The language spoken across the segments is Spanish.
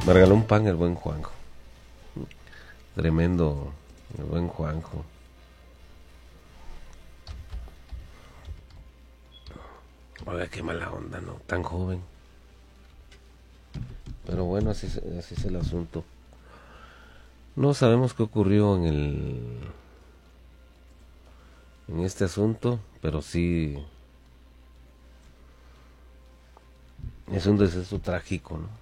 Me regaló un pan el buen Juanjo. Tremendo, el buen Juanjo. Oiga, qué mala onda, ¿no? Tan joven. Pero bueno, así es el asunto. No sabemos qué ocurrió en este asunto, pero sí es un deceso trágico, ¿no?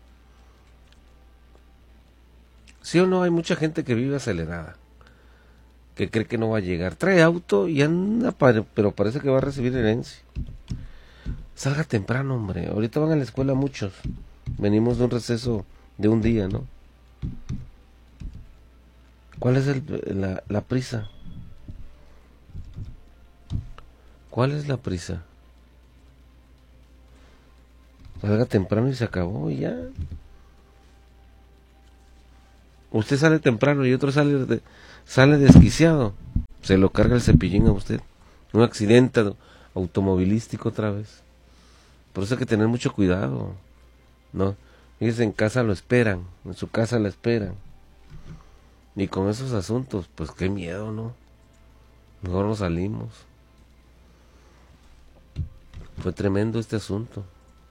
Sí o no, hay mucha gente que vive acelerada, que cree que no va a llegar. Trae auto y anda, pero parece que va a recibir herencia. Salga temprano, hombre. Ahorita van a la escuela muchos. Venimos de un receso de un día, ¿no? ¿Cuál es la prisa? ¿Cuál es la prisa? Salga temprano y se acabó y ya. Usted sale temprano y otro sale desquiciado. Se lo carga el cepillín a usted. Un accidente automovilístico otra vez. Por eso hay que tener mucho cuidado, ¿no? Fíjese, en casa lo esperan, en su casa la esperan. Y con esos asuntos, pues qué miedo, ¿no? Mejor no salimos. Fue tremendo este asunto.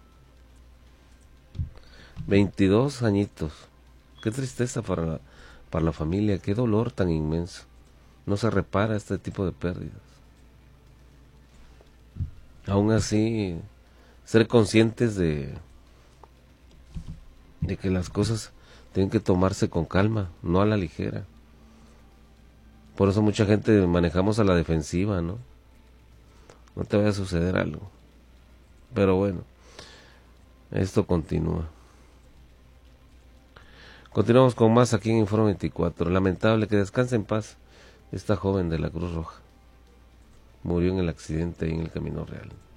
22 añitos. Qué tristeza para la familia, qué dolor tan inmenso. No se repara este tipo de pérdidas. Aún así, ser conscientes de que las cosas tienen que tomarse con calma, no a la ligera. Por eso mucha gente manejamos a la defensiva, ¿no? No te vaya a suceder algo. Pero bueno, esto continúa. Continuamos con más aquí en Informe 24. Lamentable, que descanse en paz esta joven de la Cruz Roja. Murió en el accidente ahí en el Camino Real.